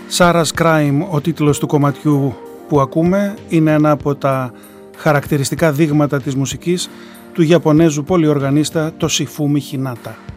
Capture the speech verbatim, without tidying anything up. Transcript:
Sarah's Crime, ο τίτλος του κομματιού που ακούμε, είναι ένα από τα χαρακτηριστικά δείγματα της μουσικής του Ιαπωνέζου πολυοργανίστα Τοσιφούμι Χινάτα.